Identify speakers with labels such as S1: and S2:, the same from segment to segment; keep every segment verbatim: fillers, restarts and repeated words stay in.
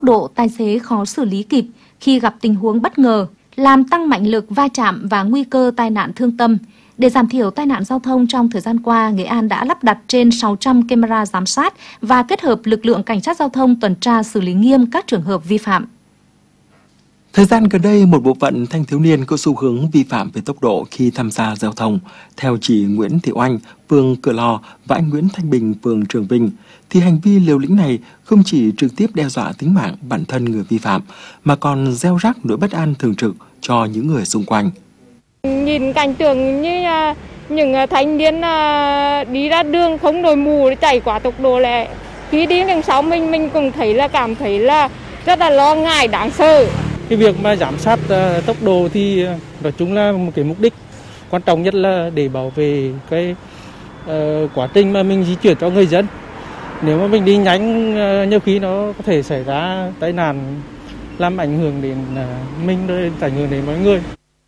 S1: độ tài xế khó xử lý kịp khi gặp tình huống bất ngờ, làm tăng mạnh lực va chạm và nguy cơ tai nạn thương tâm. Để giảm thiểu tai nạn giao thông trong thời gian qua, Nghệ An đã lắp đặt trên sáu trăm camera giám sát và kết hợp lực lượng cảnh sát giao thông tuần tra xử lý nghiêm các trường hợp vi phạm.
S2: Thời gian gần đây, một bộ phận thanh thiếu niên có xu hướng vi phạm về tốc độ khi tham gia giao thông. Theo chị Nguyễn Thị Oanh, phường Cửa Lò và anh Nguyễn Thanh Bình, phường Trường Vinh, thì hành vi liều lĩnh này không chỉ trực tiếp đe dọa tính mạng bản thân người vi phạm, mà còn gieo rắc nỗi bất an thường trực cho những người xung quanh.
S3: Nhìn cảnh tượng như những thanh niên đi ra đường không đội mũ chạy quá tốc độ lẹ, khi đi đằng sau mình mình cũng thấy là cảm thấy là rất là lo ngại, đáng sợ.
S4: Cái việc mà giám sát uh, tốc độ thì uh, nói chung là một cái mục đích quan trọng nhất là để bảo vệ cái uh, quá trình mà mình di chuyển cho người dân. Nếu mà mình đi nhanh, uh, nhiều khi nó có thể xảy ra tai nạn, làm ảnh hưởng đến uh, mình, rồi ảnh hưởng đến mọi người.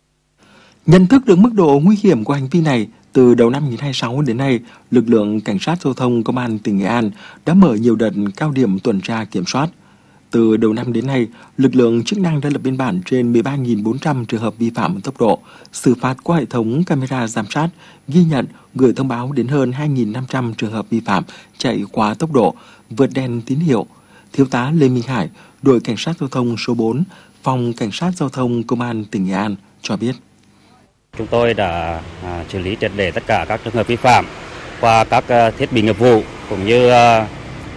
S2: Nhận thức được mức độ nguy hiểm của hành vi này, từ đầu năm hai nghìn không trăm hai mươi sáu đến nay, lực lượng cảnh sát giao thông công an tỉnh Nghệ An đã mở nhiều đợt cao điểm tuần tra kiểm soát. Từ đầu năm đến nay, lực lượng chức năng đã lập biên bản trên mười ba nghìn bốn trăm trường hợp vi phạm tốc độ, xử phạt qua hệ thống camera giám sát, ghi nhận, gửi thông báo đến hơn hai nghìn năm trăm trường hợp vi phạm chạy quá tốc độ, vượt đèn tín hiệu. Thiếu tá Lê Minh Hải, đội cảnh sát giao thông số bốn, phòng cảnh sát giao thông công an tỉnh Nghệ An cho biết.
S5: Chúng tôi đã à, xử lý triệt để tất cả các trường hợp vi phạm qua các à, thiết bị nghiệp vụ cũng như à,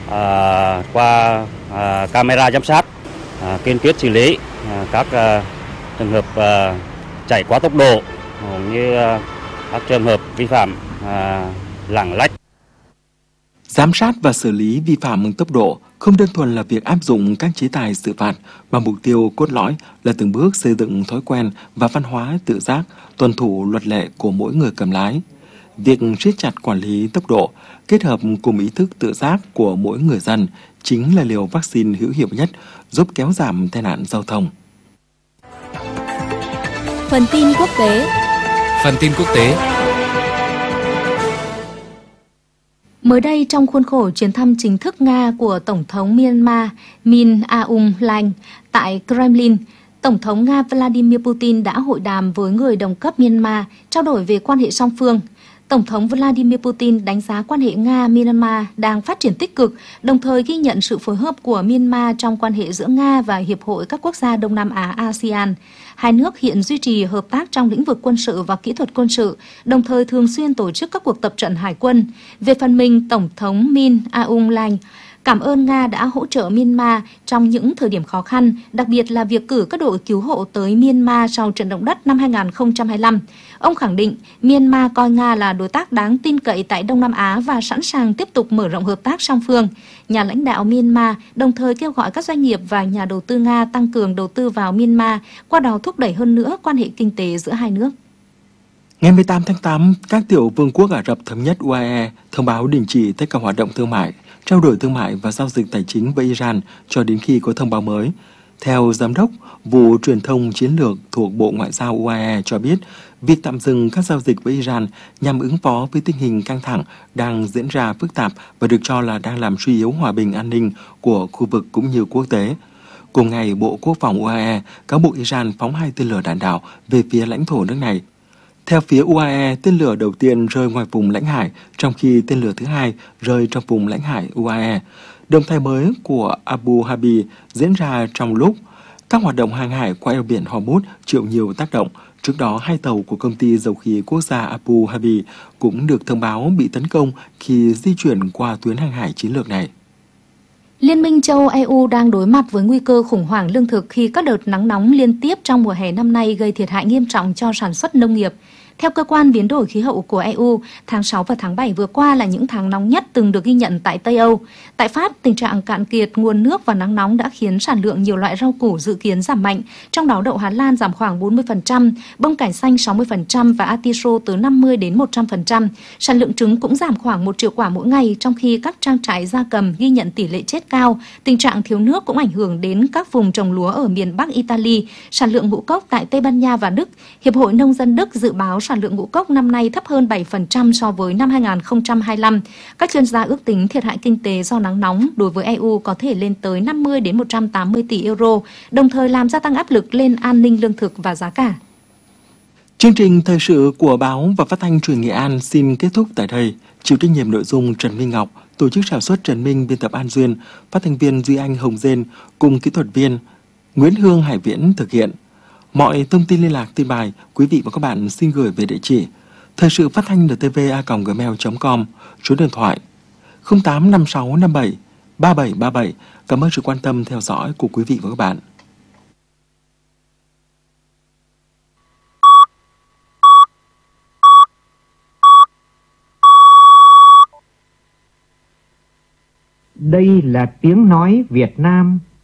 S5: à, qua à, camera giám sát, à, kiên quyết xử lý à, các à, trường hợp à, chạy quá tốc độ cũng như à, các trường hợp vi phạm à, lạng lách.
S2: Giám sát và xử lý vi phạm tốc độ không đơn thuần là việc áp dụng các chế tài xử phạt, mà mục tiêu cốt lõi là từng bước xây dựng thói quen và văn hóa tự giác, tuân thủ luật lệ của mỗi người cầm lái. Việc siết chặt quản lý tốc độ kết hợp cùng ý thức tự giác của mỗi người dân chính là liều vaccine hữu hiệu nhất giúp kéo giảm tai nạn giao thông.
S1: Phần tin quốc tế.
S6: Phần tin quốc tế.
S1: Mới đây, trong khuôn khổ chuyến thăm chính thức Nga của Tổng thống Myanmar Min Aung Hlaing tại Kremlin, Tổng thống Nga Vladimir Putin đã hội đàm với người đồng cấp Myanmar, trao đổi về quan hệ song phương. Tổng thống Vladimir Putin đánh giá quan hệ Nga-Myanmar đang phát triển tích cực, đồng thời ghi nhận sự phối hợp của Myanmar trong quan hệ giữa Nga và Hiệp hội các quốc gia Đông Nam Á a sê an. Hai nước hiện duy trì hợp tác trong lĩnh vực quân sự và kỹ thuật quân sự, đồng thời thường xuyên tổ chức các cuộc tập trận hải quân. Về phần mình, Tổng thống Min Aung Hlaing cảm ơn Nga đã hỗ trợ Myanmar trong những thời điểm khó khăn, đặc biệt là việc cử các đội cứu hộ tới Myanmar sau trận động đất năm hai nghìn không trăm hai mươi lăm. Ông khẳng định Myanmar coi Nga là đối tác đáng tin cậy tại Đông Nam Á và sẵn sàng tiếp tục mở rộng hợp tác song phương. Nhà lãnh đạo Myanmar đồng thời kêu gọi các doanh nghiệp và nhà đầu tư Nga tăng cường đầu tư vào Myanmar, qua đó thúc đẩy hơn nữa quan hệ kinh tế giữa hai nước.
S2: Ngày mười tám tháng tám, các tiểu vương quốc Ả Rập Thống nhất u a e thông báo đình chỉ tất cả hoạt động thương mại, trao đổi thương mại và giao dịch tài chính với Iran cho đến khi có thông báo mới. Theo Giám đốc vụ truyền thông chiến lược thuộc Bộ Ngoại giao u a e cho biết, việc tạm dừng các giao dịch với Iran nhằm ứng phó với tình hình căng thẳng đang diễn ra phức tạp và được cho là đang làm suy yếu hòa bình an ninh của khu vực cũng như quốc tế. Cùng ngày, Bộ Quốc phòng u a e cáo buộc Iran phóng hai tên lửa đạn đạo về phía lãnh thổ nước này. Theo phía u a e, tên lửa đầu tiên rơi ngoài vùng lãnh hải, trong khi tên lửa thứ hai rơi trong vùng lãnh hải u a e. Động thái mới của Abu Dhabi diễn ra trong lúc các hoạt động hàng hải qua eo biển Hormuz chịu nhiều tác động. Trước đó, hai tàu của công ty dầu khí quốc gia Abu Dhabi cũng được thông báo bị tấn công khi di chuyển qua tuyến hàng hải chiến lược này.
S1: Liên minh châu Âu e u đang đối mặt với nguy cơ khủng hoảng lương thực khi các đợt nắng nóng liên tiếp trong mùa hè năm nay gây thiệt hại nghiêm trọng cho sản xuất nông nghiệp. Theo cơ quan biến đổi khí hậu của e u, tháng sáu và tháng bảy vừa qua là những tháng nóng nhất từng được ghi nhận tại Tây Âu. Tại Pháp, tình trạng cạn kiệt nguồn nước và nắng nóng đã khiến sản lượng nhiều loại rau củ dự kiến giảm mạnh, trong đó đậu Hà Lan giảm khoảng bốn mươi phần trăm, bông cải xanh sáu mươi phần trăm và artichoke từ năm mươi đến một trăm phần trăm. Sản lượng trứng cũng giảm khoảng một triệu quả mỗi ngày, trong khi các trang trại gia cầm ghi nhận tỷ lệ chết cao. Tình trạng thiếu nước cũng ảnh hưởng đến các vùng trồng lúa ở miền Bắc Italy, sản lượng ngũ cốc tại Tây Ban Nha và Đức. Hiệp hội Nông dân Đức dự báo sản lượng ngũ cốc năm nay thấp hơn bảy phần trăm so với năm hai nghìn không trăm hai mươi lăm. Các chuyên gia ước tính thiệt hại kinh tế do nắng nóng đối với e u có thể lên tới năm mươi đến một trăm tám mươi tỷ euro, đồng thời làm gia tăng áp lực lên an ninh lương thực và giá cả.
S2: Chương trình thời sự của báo và phát thanh truyền Nghệ An xin kết thúc tại đây. Chịu trách nhiệm nội dung Trần Minh Ngọc, tổ chức sản xuất Trần Minh, biên tập An Duyên, phát thanh viên Duy Anh Hồng Dên cùng kỹ thuật viên Nguyễn Hương Hải Viễn thực hiện. Mọi thông tin liên lạc tin bài, quý vị và các bạn xin gửi về địa chỉ thời sự phát thanh en tê vê a còng gmail chấm com, số điện thoại không tám năm sáu năm bảy ba bảy ba bảy. Cảm ơn sự quan tâm theo dõi của quý vị và các bạn.
S6: Đây là tiếng nói Việt Nam